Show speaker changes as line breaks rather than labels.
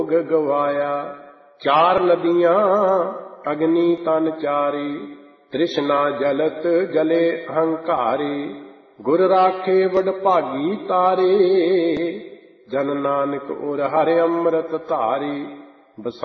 ਗਵਾਇਆ। ਚਾਰ ਨਦੀਆਂ ਅਗਨੀ ਤਨ ਚਾਰੀ, ਤ੍ਰਿਸ਼ਨਾ ਜਲਤ ਜਲੇ ਅਹੰਕਾਰੀ। ਗੁਰ ਰਾਖੇ ਵਡਭਾਗੀ ਤਾਰੇ, ਜਨ ਨਾਨਕ ਉਰ ਹਰਿ ਅੰਮ੍ਰਿਤ ਧਾਰੀ।